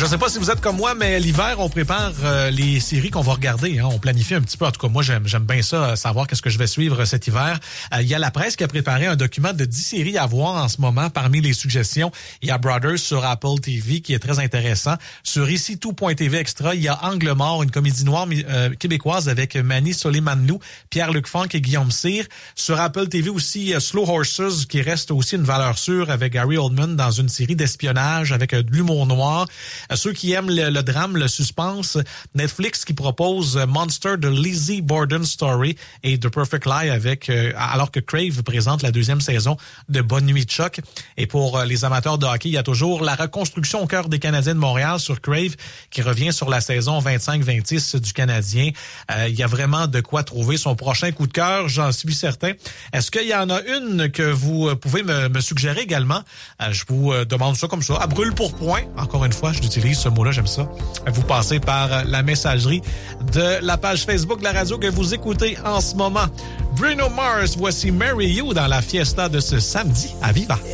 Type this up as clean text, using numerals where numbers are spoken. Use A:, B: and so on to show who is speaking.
A: Je sais pas si vous êtes comme moi, mais l'hiver, on prépare les séries qu'on va regarder. Hein. On planifie un petit peu. En tout cas, moi, j'aime bien ça, savoir qu'est-ce que je vais suivre cet hiver. Il y a la presse qui a préparé un document de 10 séries à voir en ce moment. Parmi les suggestions, il y a Brothers sur Apple TV qui est très intéressant. Sur ici tout.tv Extra, il y a Angle mort, une comédie noire québécoise avec Manny Soleimanou, Pierre-Luc Funk et Guillaume Cyr. Sur Apple TV aussi, Slow Horses qui reste aussi une valeur sûre avec Gary Oldman dans une série d'espionnage avec de l'humour noir. Ceux qui aiment le drame, le suspense, Netflix qui propose Monster de Lizzie Borden Story et The Perfect Lie avec alors que Crave présente la deuxième saison de Bonne Nuit Chuck. Et pour les amateurs de hockey, il y a toujours la reconstruction au cœur des Canadiens de Montréal sur Crave qui revient sur la saison 25-26 du Canadien. Il y a vraiment de quoi trouver son prochain coup de cœur, j'en suis certain. Est-ce qu'il y en a une que vous pouvez me suggérer également? Je vous demande ça comme ça, à brûle pour point. Encore une fois, je utilise ce mot-là, j'aime ça. Vous passez par la messagerie de la page Facebook de la radio que vous écoutez en ce moment. Bruno Mars, voici Marry You dans la fiesta de ce samedi à Viva.